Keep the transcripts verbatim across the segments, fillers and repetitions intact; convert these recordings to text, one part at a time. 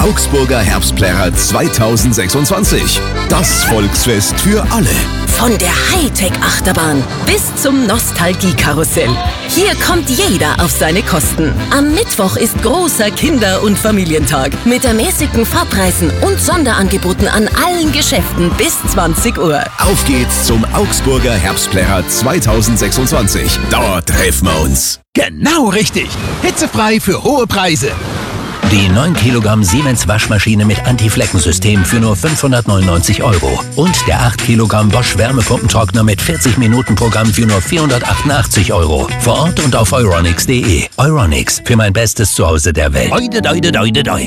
Augsburger Herbstplärrer zweitausendsechsundzwanzig. Das Volksfest für alle. Von der Hightech-Achterbahn bis zum Nostalgie-Karussell. Hier kommt jeder auf seine Kosten. Am Mittwoch ist großer Kinder- und Familientag mit ermäßigten Fahrpreisen und Sonderangeboten an allen Geschäften bis zwanzig Uhr. Auf geht's zum Augsburger Herbstplärrer zweitausendsechsundzwanzig. Dort treffen wir uns. Genau richtig. Hitzefrei für hohe Preise. Die neun Kilogramm Siemens Waschmaschine mit Anti-Flecken-System für nur fünfhundertneunundneunzig Euro. Und der acht Kilogramm Bosch Wärmepumpentrockner mit vierzig Minuten Programm für nur vierhundertachtundachtzig Euro. Vor Ort und auf euronics punkt de. Euronics, für mein bestes Zuhause der Welt. Doi, doi, doi, doi.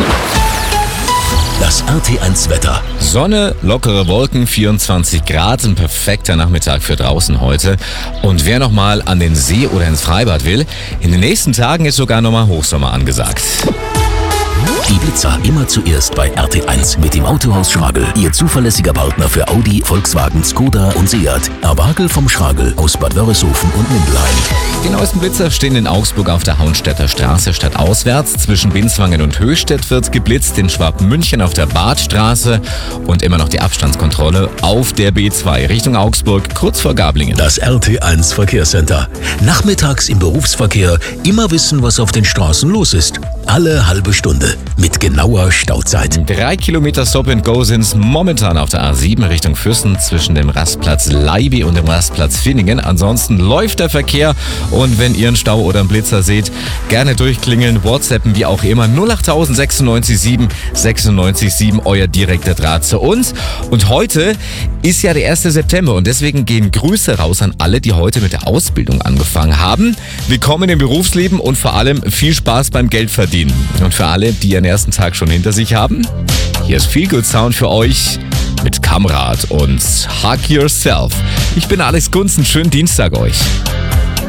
Das R T eins Wetter. Sonne, lockere Wolken, vierundzwanzig Grad, ein perfekter Nachmittag für draußen heute. Und wer nochmal an den See oder ins Freibad will, in den nächsten Tagen ist sogar nochmal Hochsommer angesagt. Die Blitzer immer zuerst bei R T eins mit dem Autohaus Schragel. Ihr zuverlässiger Partner für Audi, Volkswagen, Skoda und Seat. Erwagel vom Schragel aus Bad Wörishofen und Mindelheim. Die neuesten Blitzer stehen in Augsburg auf der Hauenstädter Straße stadtauswärts. Zwischen Binswangen und Höchstädt wird geblitzt, in Schwabmünchen auf der Badstraße und immer noch die Abstandskontrolle auf der B zwei Richtung Augsburg, kurz vor Gablingen. Das R T eins Verkehrscenter. Nachmittags im Berufsverkehr immer wissen, was auf den Straßen los ist. Alle halbe Stunde mit genauer Stauzeit. Drei Kilometer Stop and Go sind's momentan auf der A sieben Richtung Füssen zwischen dem Rastplatz Leiby und dem Rastplatz Finningen. Ansonsten läuft der Verkehr und wenn ihr einen Stau oder einen Blitzer seht, gerne durchklingeln, WhatsAppen wie auch immer null acht null null sechsundneunzig sieben sechsundneunzig sieben, euer direkter Draht zu uns. Und heute ist ja der erste September und deswegen gehen Grüße raus an alle, die heute mit der Ausbildung angefangen haben. Willkommen im Berufsleben und vor allem viel Spaß beim Geldverdienen. Und für alle, die ihren ersten Tag schon hinter sich haben, hier ist Feel Good Sound für euch mit Kamrat und Hug Yourself. Ich bin Alex Gunzen, schönen Dienstag euch.